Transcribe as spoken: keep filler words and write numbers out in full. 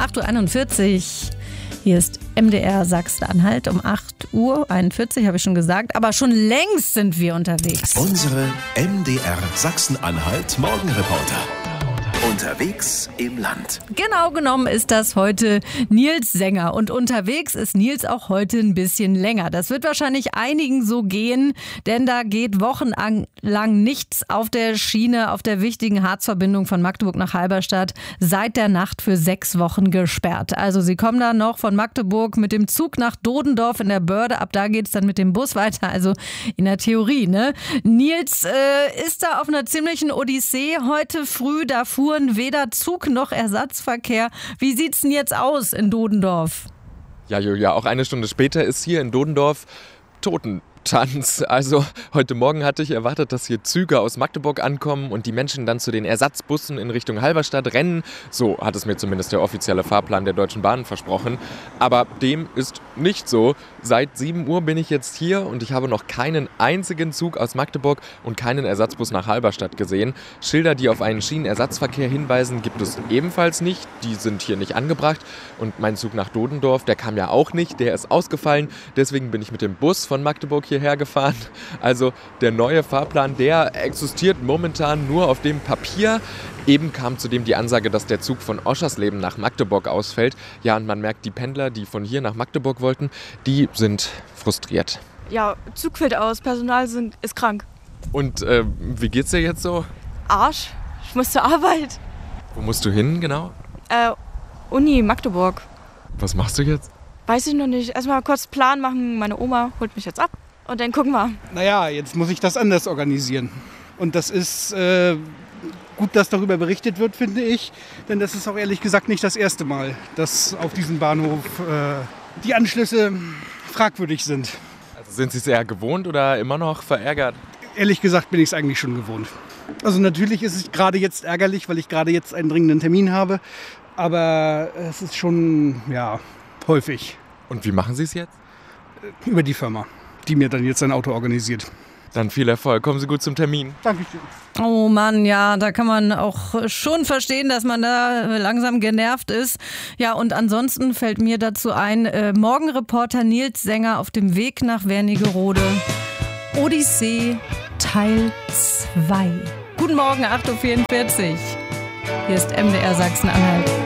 acht Uhr einundvierzig. Hier ist M D R Sachsen-Anhalt um acht Uhr einundvierzig, habe ich schon gesagt. Aber schon längst sind wir unterwegs. Unsere M D R Sachsen-Anhalt Morgenreporter. Unterwegs im Land. Genau genommen ist das heute Nils Sänger. Und unterwegs ist Nils auch heute ein bisschen länger. Das wird wahrscheinlich einigen so gehen, denn da geht wochenlang nichts auf der Schiene, auf der wichtigen Harzverbindung von Magdeburg nach Halberstadt, seit der Nacht für sechs Wochen gesperrt. Also sie kommen dann noch von Magdeburg mit dem Zug nach Dodendorf in der Börde. Ab da geht es dann mit dem Bus weiter, also in der Theorie, ne? Nils äh, ist da auf einer ziemlichen Odyssee heute früh. Da fuhren weder Zug noch Ersatzverkehr. Wie sieht's denn jetzt aus in Dodendorf? Ja, Julia, auch eine Stunde später ist hier in Dodendorf Totentanz. Also heute Morgen hatte ich erwartet, dass hier Züge aus Magdeburg ankommen und die Menschen dann zu den Ersatzbussen in Richtung Halberstadt rennen. So hat es mir zumindest der offizielle Fahrplan der Deutschen Bahn versprochen. Aber dem ist nicht so. Seit sieben Uhr bin ich jetzt hier und ich habe noch keinen einzigen Zug aus Magdeburg und keinen Ersatzbus nach Halberstadt gesehen. Schilder, die auf einen Schienenersatzverkehr hinweisen, gibt es ebenfalls nicht. Die sind hier nicht angebracht. Und mein Zug nach Dodendorf, der kam ja auch nicht. Der ist ausgefallen. Deswegen bin ich mit dem Bus von Magdeburg hierher gefahren. Also der neue Fahrplan, der existiert momentan nur auf dem Papier. Eben kam zudem die Ansage, dass der Zug von Oschersleben nach Magdeburg ausfällt. Ja, und man merkt, die Pendler, die von hier nach Magdeburg wollten, die sind frustriert. Ja, Zug fällt aus, Personal sind, ist krank. Und äh, wie geht's dir jetzt so? Arsch, ich muss zur Arbeit. Wo musst du hin genau? Äh, Uni Magdeburg. Was machst du jetzt? Weiß ich noch nicht. Erstmal kurz Plan machen. Meine Oma holt mich jetzt ab und dann gucken wir. Naja, jetzt muss ich das anders organisieren. Und das ist äh, gut, dass darüber berichtet wird, finde ich. Denn das ist auch ehrlich gesagt nicht das erste Mal, dass auf diesem Bahnhof äh, die Anschlüsse fragwürdig sind. Also sind Sie es eher gewohnt oder immer noch verärgert? Ehrlich gesagt bin ich es eigentlich schon gewohnt. Also natürlich ist es gerade jetzt ärgerlich, weil ich gerade jetzt einen dringenden Termin habe. Aber es ist schon, ja, häufig. Und wie machen Sie es jetzt? Über die Firma, die mir dann jetzt ein Auto organisiert. Dann viel Erfolg. Kommen Sie gut zum Termin. Dankeschön. Oh Mann, ja, da kann man auch schon verstehen, dass man da langsam genervt ist. Ja, und ansonsten fällt mir dazu ein, äh, Morgenreporter Nils Sänger auf dem Weg nach Wernigerode. Odyssee Teil zwei. Guten Morgen, acht Uhr vierundvierzig. Hier ist M D R Sachsen-Anhalt.